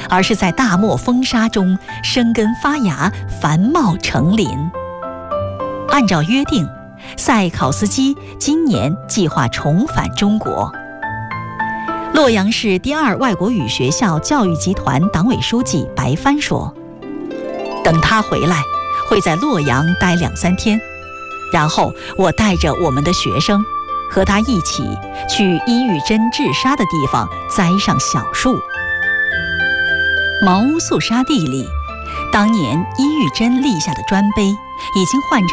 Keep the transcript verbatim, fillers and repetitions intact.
而是在大漠风沙中生根发芽，繁茂成林。按照约定，塞考斯基今年计划重返中国。洛阳市第二外国语学校教育集团党委书记白帆说，等他回来，会在洛阳待两三天，然后我带着我们的学生和他一起去伊玉珍治沙的地方栽上小树。茅屋肃沙地里，当年伊玉珍立下的砖碑已经换